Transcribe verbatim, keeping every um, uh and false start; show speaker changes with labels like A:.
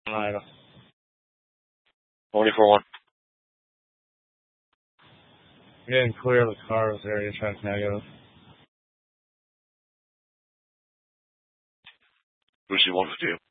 A: Alright.
B: twenty-four one.
A: Getting clear of the cars area, track negative.
B: Lucy one fifty.